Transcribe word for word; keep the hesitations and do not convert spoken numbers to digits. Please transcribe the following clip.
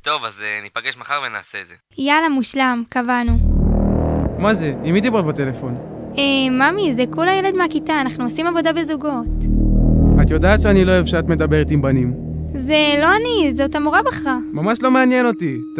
טוב, אז uh, ניפגש מחר ונעשה את זה. יאללה, מושלם, קבענו. מה זה? עם מי דיברת בטלפון? אה, ממי, זה כולה ילד מהכיתה, אנחנו עושים עבודה בזוגות. את יודעת שאני לא אוהב שאת מדברת עם בנים. זה לא אני, זאת המורה בחרה. ממש לא מעניין אותי.